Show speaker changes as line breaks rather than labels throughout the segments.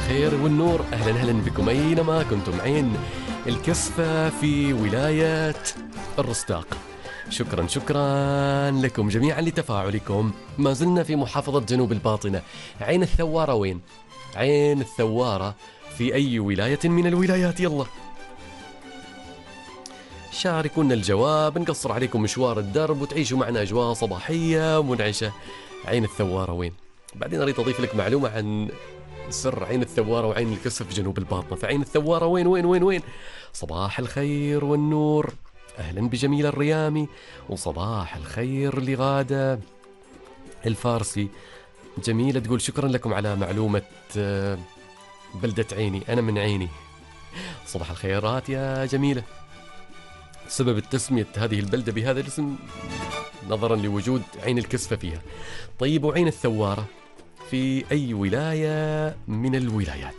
الخير والنور، أهلا بكم أينما كنتم. عين الكسفة في ولاية الرستاق. شكرا لكم جميعا لتفاعلكم. ما زلنا في محافظة جنوب الباطنة. عين الثوارة وين؟ عين الثوارة في أي ولاية من الولايات؟ يلا شاركونا الجواب، نقصر عليكم مشوار الدرب وتعيشوا معنا أجواء صباحية منعشة. عين الثوارة وين؟ بعدين أريد أضيف لك معلومة عن سر عين الثوارة وعين الكسف في جنوب الباطنة. فعين الثوارة وين وين وين وين؟ صباح الخير والنور، أهلا بجميل الريامي، وصباح الخير لغادة الفارسي. جميلة تقول شكرا لكم على معلومة بلدة عيني، أنا من عيني. صباح الخيرات يا جميلة. سبب التسمية هذه البلدة بهذا الاسم نظرا لوجود عين الكسفة فيها. طيب وعين الثوارة في أي ولاية من الولايات؟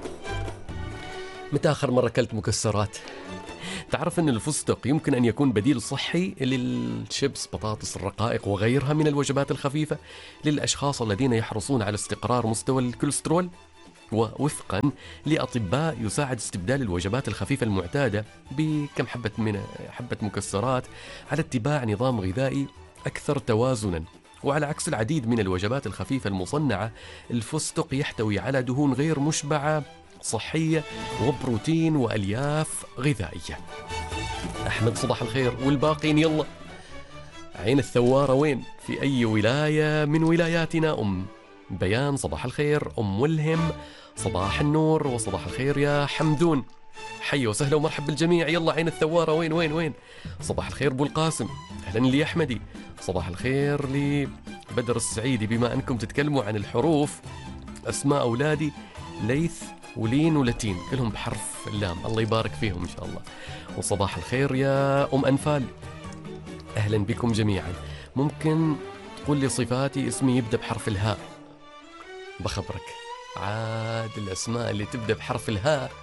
متى آخر مرة أكلت مكسرات؟ تعرف أن الفستق يمكن أن يكون بديل صحي للشيبس، بطاطس، الرقائق وغيرها من الوجبات الخفيفة للأشخاص الذين يحرصون على استقرار مستوى الكوليسترول. ووفقا لأطباء يساعد استبدال الوجبات الخفيفة المعتادة بكم حبة مكسرات على اتباع نظام غذائي أكثر توازنا. وعلى عكس العديد من الوجبات الخفيفة المصنعة، الفستق يحتوي على دهون غير مشبعة صحية وبروتين وألياف غذائية. أحمد صباح الخير والباقين يلا. عين الثوارة وين؟ في أي ولاية من ولاياتنا؟ أم بيان صباح الخير، أم ملهم صباح النور، وصباح الخير يا حمدون. حي وسهلا ومرحب بالجميع. يلا عين الثوارة وين وين وين؟ صباح الخير أبو القاسم، أهلا لي أحمدي. صباح الخير لبدر السعيدي. بما أنكم تتكلموا عن الحروف، أسماء أولادي ليث ولين ولتين كلهم بحرف اللام، الله يبارك فيهم إن شاء الله. وصباح الخير يا أم أنفال، أهلا بكم جميعا. ممكن تقول لي صفاتي؟ اسمي يبدأ بحرف الهاء. بخبرك عاد الأسماء اللي تبدأ بحرف الهاء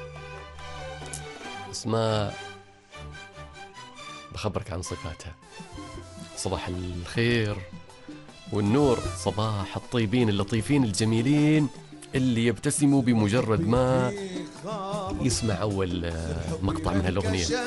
اسماء بخبرك عن صفاتها. صباح الخير والنور، صباح الطيبين اللطيفين الجميلين اللي يبتسموا بمجرد ما يسمع أول مقطع من هالأغنية.